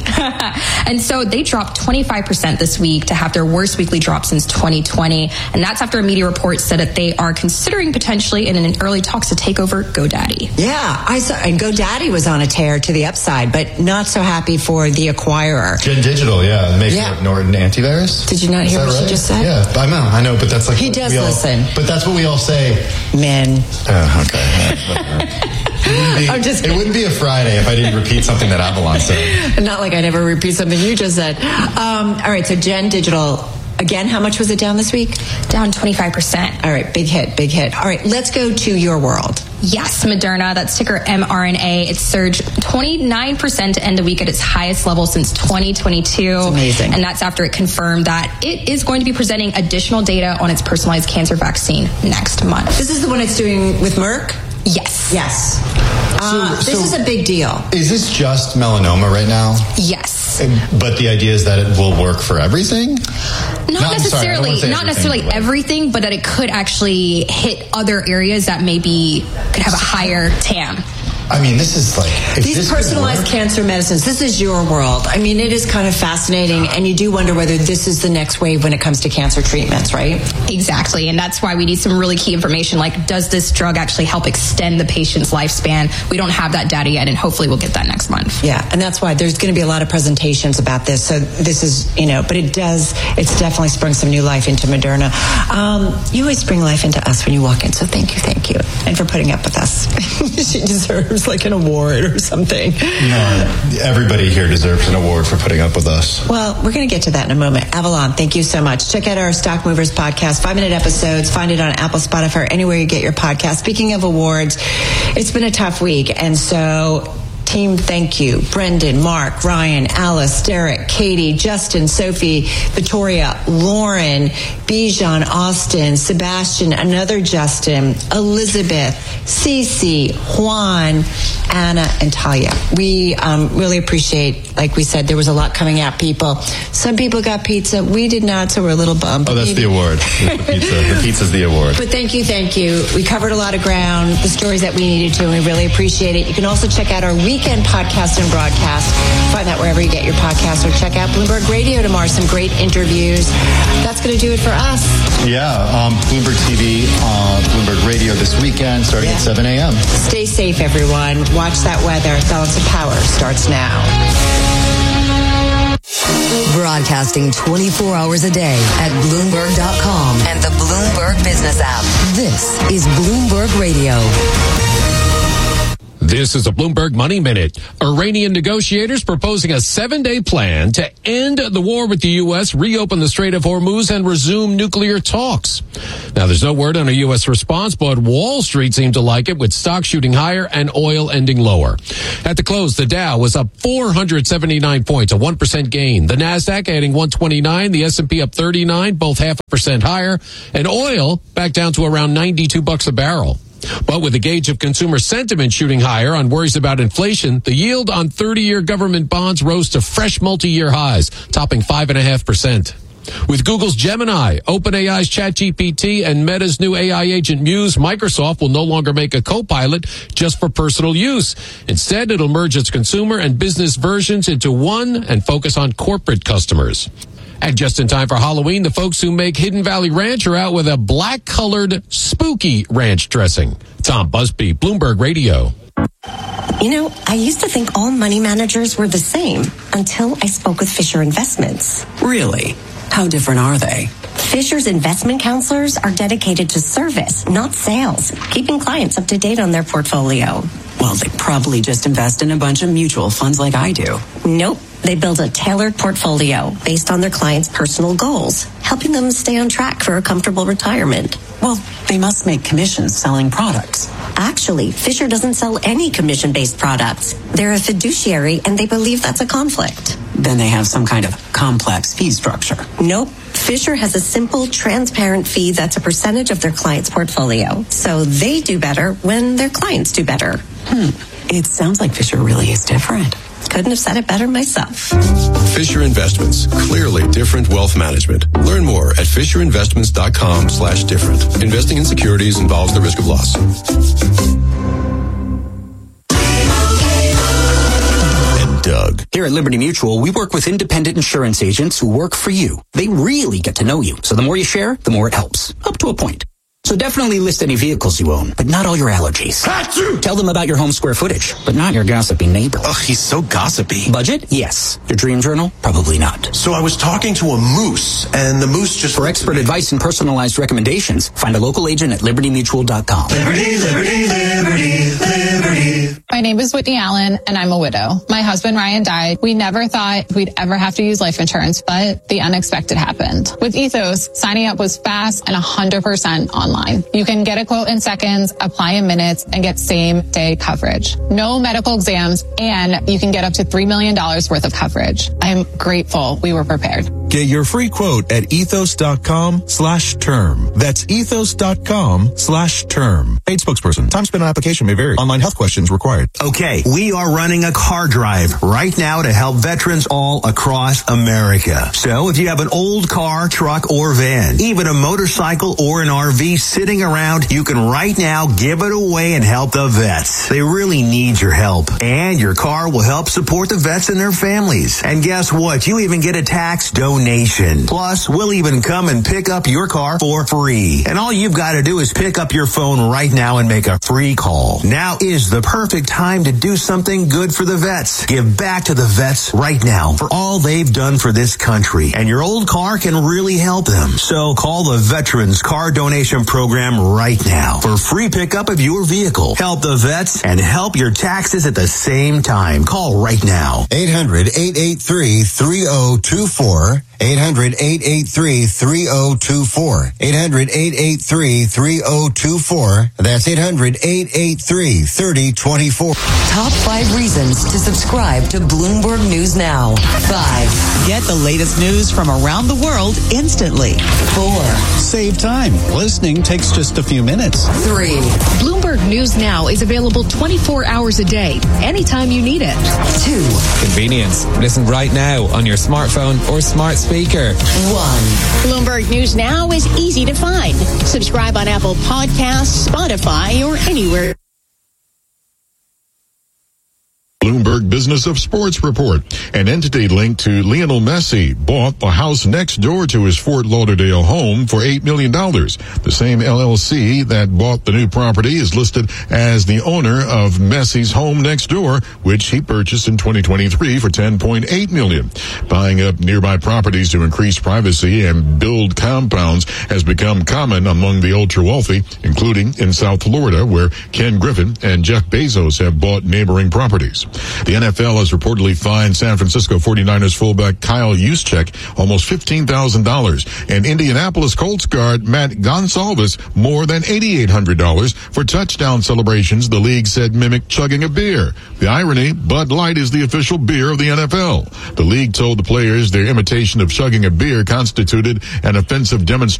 And so they dropped 25% this week to have their worst weekly drop since 2020. And that's after a media report said that they are considering potentially in an early talks to take over GoDaddy. Yeah, I saw, and GoDaddy was on a tear to the upside, but not so happy for the acquirer. Gen Digital, maker of Norton antivirus. Did you not hear what she just said? Yeah, I know, but that's like... He does listen. But that's what we all say. Men. Okay. It wouldn't be a Friday if I didn't repeat something that Avalon said. Not like I never repeat something you just said. All right, so Gen Digital, again, how much was it down this week? Down 25%. All right, big hit. All right, let's go to your world. Yes, Moderna, that's ticker mRNA. It surged 29% to end the week at its highest level since 2022. That's amazing. And that's after it confirmed that it is going to be presenting additional data on its personalized cancer vaccine next month. This is the one it's doing with Merck? Yes. This is a big deal. Is this just melanoma right now? Yes. But the idea is that it will work for everything? Not necessarily everything, but that it could actually hit other areas that maybe could have a higher TAM. I mean, this is like... These personalized cancer medicines, this is your world. I mean, it is kind of fascinating, and you do wonder whether this is the next wave when it comes to cancer treatments, right? Exactly, and that's why we need some really key information, like does this drug actually help extend the patient's lifespan? We don't have that data yet, and hopefully we'll get that next month. Yeah, and that's why there's going to be a lot of presentations about this. So this is, but it's definitely sprung some new life into Moderna. You always bring life into us when you walk in, so thank you. And for putting up with us. She deserves like an award or something. No, everybody here deserves an award for putting up with us. Well, we're going to get to that in a moment. Avalon, thank you so much. Check out our Stock Movers podcast, 5-minute episodes. Find it on Apple, Spotify, anywhere you get your podcast. Speaking of awards, it's been a tough week. And so Team, thank you. Brendan, Mark, Ryan, Alice, Derek, Katie, Justin, Sophie, Victoria, Lauren, Bijan, Austin, Sebastian, another Justin, Elizabeth, Cece, Juan, Anna, and Talia. We really appreciate, like we said, there was a lot coming at people. Some people got pizza. We did not, so we're a little bummed. Oh, that's the award. The pizza. The pizza's the award. But thank you. We covered a lot of ground, the stories that we needed to, and we really appreciate it. You can also check out our weekend podcast and broadcast. Find that wherever you get your podcast, or check out Bloomberg Radio tomorrow. Some great interviews. That's going to do it for us. Yeah, Bloomberg TV, Bloomberg Radio this weekend, starting at 7 a.m. Stay safe, everyone. Watch that weather. Balance of Power starts now. Broadcasting 24 hours a day at Bloomberg.com and the Bloomberg Business app. This is Bloomberg Radio. This is a Bloomberg Money Minute. Iranian negotiators proposing a 7-day plan to end the war with the U.S., reopen the Strait of Hormuz, and resume nuclear talks. Now, there's no word on a U.S. response, but Wall Street seemed to like it, with stocks shooting higher and oil ending lower. At the close, the Dow was up 479 points, a 1% gain. The Nasdaq adding 129, the S&P up 39, both 0.5% higher, and oil back down to around $92 a barrel. But with the gauge of consumer sentiment shooting higher on worries about inflation, the yield on 30-year government bonds rose to fresh multi-year highs, topping 5.5%. With Google's Gemini, OpenAI's ChatGPT, and Meta's new AI agent Muse, Microsoft will no longer make a Copilot just for personal use. Instead, it'll merge its consumer and business versions into one and focus on corporate customers. And just in time for Halloween, the folks who make Hidden Valley Ranch are out with a black-colored spooky ranch dressing. Tom Busby, Bloomberg Radio. You know, I used to think all money managers were the same until I spoke with Fisher Investments. Really? How different are they? Fisher's investment counselors are dedicated to service, not sales, keeping clients up to date on their portfolio. Well, they probably just invest in a bunch of mutual funds like I do. Nope. They build a tailored portfolio based on their clients' personal goals, helping them stay on track for a comfortable retirement. Well, they must make commissions selling products. Actually, Fisher doesn't sell any commission-based products. They're a fiduciary, and they believe that's a conflict. Then they have some kind of complex fee structure. Nope. Fisher has a simple, transparent fee that's a percentage of their client's portfolio. So they do better when their clients do better. It sounds like Fisher really is different. Couldn't have said it better myself. Fisher Investments. Clearly different wealth management. Learn more at FisherInvestments.com/different. Investing in securities involves the risk of loss. Doug. Here at Liberty Mutual, we work with independent insurance agents who work for you. They really get to know you. So the more you share, the more it helps. Up to a point. So definitely list any vehicles you own, but not all your allergies. Tell them about your home square footage, but not your gossipy neighbor. Ugh, he's so gossipy. Budget? Yes. Your dream journal? Probably not. So I was talking to a moose, and the moose just... For expert advice and personalized recommendations, find a local agent at libertymutual.com. Liberty, liberty, liberty, liberty. My name is Whitney Allen, and I'm a widow. My husband, Ryan, died. We never thought we'd ever have to use life insurance, but the unexpected happened. With Ethos, signing up was fast and 100% online. You can get a quote in seconds, apply in minutes, and get same-day coverage. No medical exams, and you can get up to $3 million worth of coverage. I'm grateful we were prepared. Get your free quote at ethos.com/term. That's ethos.com/term. Paid spokesperson. Time spent on application may vary. Online health questions required. Okay, we are running a car drive right now to help veterans all across America. So if you have an old car, truck, or van, even a motorcycle or an RV sitting around, you can right now give it away and help the vets. They really need your help. And your car will help support the vets and their families. And guess what? You even get a tax donation. Plus, we'll even come and pick up your car for free. And all you've got to do is pick up your phone right now and make a free call. Now is the perfect time to do something good for the vets. Give back to the vets right now for all they've done for this country. And your old car can really help them. So call the Veterans Car Donation Program right now for free pickup of your vehicle. Help the vets and help your taxes at the same time. Call right now. 800-883-3024. 800-883-3024. 800-883-3024. That's 800-883-3024. Top 5 reasons to subscribe to Bloomberg News Now. 5. Get the latest news from around the world instantly. 4. Save time. Listening takes just a few minutes. 3. Bloomberg News Now is available 24 hours a day, anytime you need it. 2. Convenience. Listen right now on your smartphone or smart speaker. 1. Bloomberg News Now is easy to find. Subscribe on Apple Podcasts, Spotify, or anywhere. Bloomberg Business of Sports report. An entity linked to Lionel Messi bought the house next door to his Fort Lauderdale home for $8 million. The same LLC that bought the new property is listed as the owner of Messi's home next door, which he purchased in 2023 for $10.8 million. Buying up nearby properties to increase privacy and build compounds has become common among the ultra-wealthy, including in South Florida, where Ken Griffin and Jeff Bezos have bought neighboring properties. The NFL has reportedly fined San Francisco 49ers fullback Kyle Juszczyk almost $15,000 and Indianapolis Colts guard Matt Gonsalves more than $8,800 for touchdown celebrations the league said mimic chugging a beer. The irony, Bud Light is the official beer of the NFL. The league told the players their imitation of chugging a beer constituted an offensive demonstration